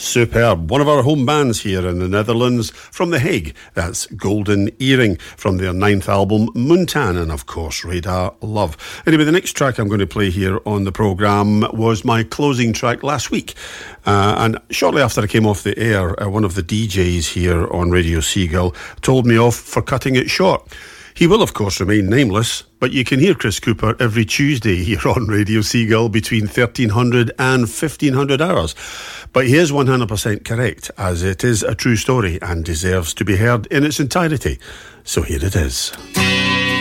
Superb. One of our home bands here in the Netherlands, from The Hague. That's Golden Earring from their 9th album, Moontan, and of course Radar Love. Anyway, the next track I'm going to play here on the programme was my closing track last week. And shortly after I came off the air, one of the DJs here on Radio Seagull told me off for cutting it short. He will, of course, remain nameless, but you can hear Chris Cooper every Tuesday here on Radio Seagull between 1300 and 1500 hours. But he is 100% correct, as it is a true story and deserves to be heard in its entirety. So here it is.